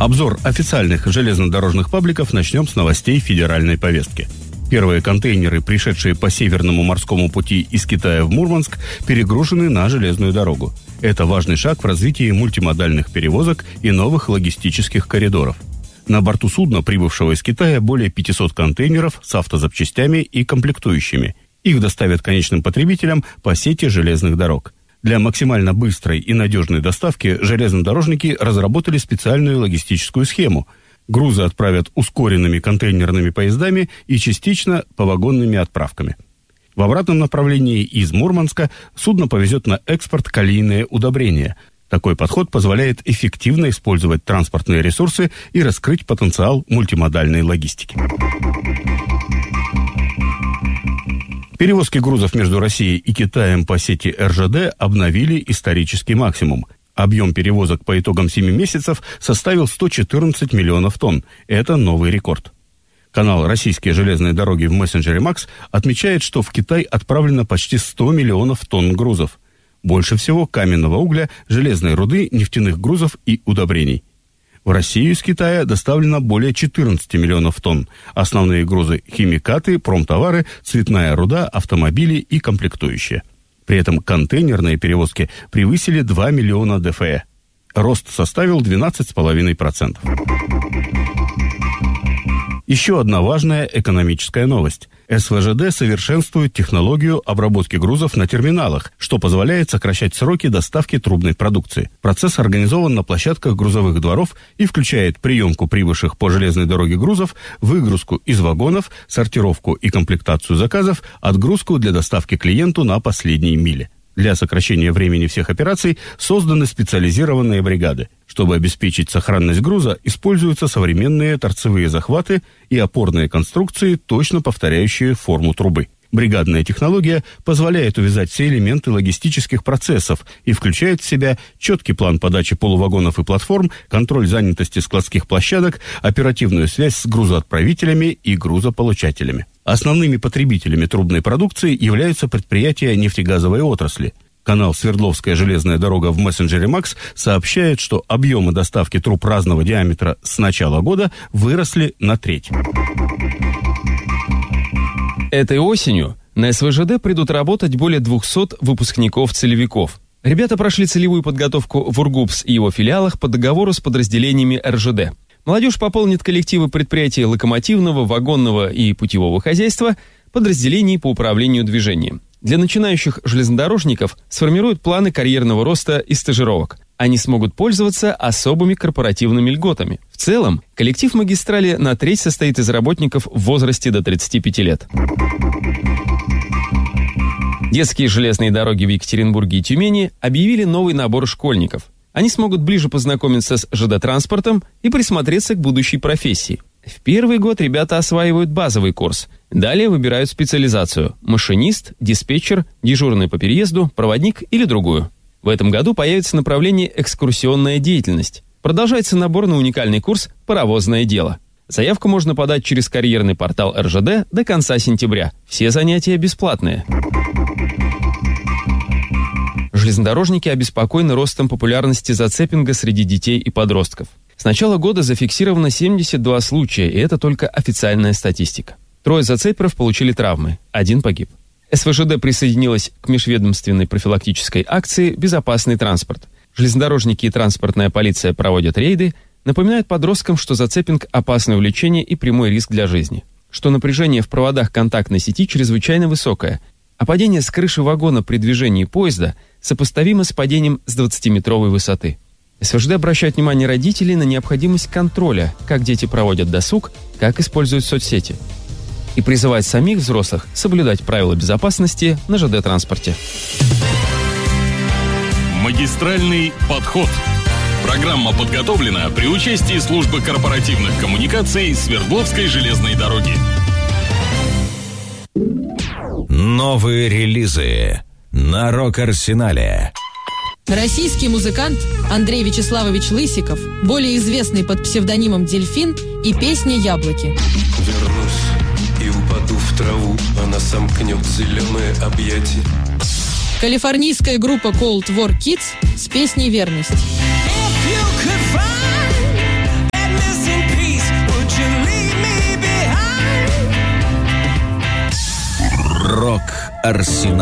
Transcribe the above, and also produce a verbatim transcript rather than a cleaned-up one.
Обзор официальных железнодорожных пабликов начнем с новостей федеральной повестки. Первые контейнеры, пришедшие по Северному морскому пути из Китая в Мурманск, перегружены на железную дорогу. Это важный шаг в развитии мультимодальных перевозок и новых логистических коридоров. На борту судна, прибывшего из Китая, более пятьсот контейнеров с автозапчастями и комплектующими. Их доставят конечным потребителям по сети железных дорог. Для максимально быстрой и надежной доставки железнодорожники разработали специальную логистическую схему. Грузы отправят ускоренными контейнерными поездами и частично повагонными отправками. В обратном направлении из Мурманска судно повезет на экспорт калийные удобрения. Такой подход позволяет эффективно использовать транспортные ресурсы и раскрыть потенциал мультимодальной логистики. Перевозки грузов между Россией и Китаем по сети эр жэ дэ обновили исторический максимум. Объем перевозок по итогам семи месяцев составил сто четырнадцать миллионов тонн. Это новый рекорд. Канал «Российские железные дороги» в мессенджере Макс отмечает, что в Китай отправлено почти сто миллионов тонн грузов. Больше всего каменного угля, железной руды, нефтяных грузов и удобрений. В Россию из Китая доставлено более четырнадцать миллионов тонн. Основные грузы – химикаты, промтовары, цветная руда, автомобили и комплектующие. При этом контейнерные перевозки превысили два миллиона дэ эф э. Рост составил двенадцать целых пять десятых процента. Еще одна важная экономическая новость. эс вэ жэ дэ совершенствует технологию обработки грузов на терминалах, что позволяет сокращать сроки доставки трубной продукции. Процесс организован на площадках грузовых дворов и включает приемку прибывших по железной дороге грузов, выгрузку из вагонов, сортировку и комплектацию заказов, отгрузку для доставки клиенту на последней миле. Для сокращения времени всех операций созданы специализированные бригады. Чтобы обеспечить сохранность груза, используются современные торцевые захваты и опорные конструкции, точно повторяющие форму трубы. Бригадная технология позволяет увязать все элементы логистических процессов и включает в себя четкий план подачи полувагонов и платформ, контроль занятости складских площадок, оперативную связь с грузоотправителями и грузополучателями. Основными потребителями трубной продукции являются предприятия нефтегазовой отрасли. Канал «Свердловская железная дорога» в мессенджере Макс сообщает, что объемы доставки труб разного диаметра с начала года выросли на треть. Этой осенью на эс вэ жэ дэ придут работать более двухсот выпускников-целевиков. Ребята прошли целевую подготовку в УрГУПС и его филиалах по договору с подразделениями эр жэ дэ. Молодежь пополнит коллективы предприятий локомотивного, вагонного и путевого хозяйства, подразделений по управлению движением. Для начинающих железнодорожников сформируют планы карьерного роста и стажировок. Они смогут пользоваться особыми корпоративными льготами. В целом, коллектив магистрали на треть состоит из работников в возрасте до тридцати пяти лет. Детские железные дороги в Екатеринбурге и Тюмени объявили новый набор школьников. Они смогут ближе познакомиться с жэ дэ-транспортом и присмотреться к будущей профессии. В первый год ребята осваивают базовый курс. Далее выбирают специализацию – машинист, диспетчер, дежурный по переезду, проводник или другую. В этом году появится направление «экскурсионная деятельность». Продолжается набор на уникальный курс «Паровозное дело». Заявку можно подать через карьерный портал эр жэ дэ до конца сентября. Все занятия бесплатные. Железнодорожники обеспокоены ростом популярности зацепинга среди детей и подростков. С начала года зафиксировано семьдесят два случая, и это только официальная статистика. Трое зацеперов получили травмы, один погиб. эс вэ жэ дэ присоединилась к межведомственной профилактической акции «Безопасный транспорт». Железнодорожники и транспортная полиция проводят рейды, напоминают подросткам, что зацепинг – опасное увлечение и прямой риск для жизни, что напряжение в проводах контактной сети чрезвычайно высокое, а падение с крыши вагона при движении поезда сопоставимо с падением с двадцатиметровой высоты. эс вэ жэ дэ обращает внимание родителей на необходимость контроля, как дети проводят досуг, как используют соцсети. И призывает самих взрослых соблюдать правила безопасности на жэ дэ-транспорте. Магистральный подход. Программа подготовлена при участии службы корпоративных коммуникаций Свердловской железной дороги. Новые релизы на Рок-Арсенале. Российский музыкант Андрей Вячеславович Лысиков, более известный под псевдонимом «Дельфин», и песня «Яблоки». Вернусь и упаду в траву, она сомкнет зеленые объятия. Калифорнийская группа Cold War Kids с песней «Верность». Рок-Арсенал.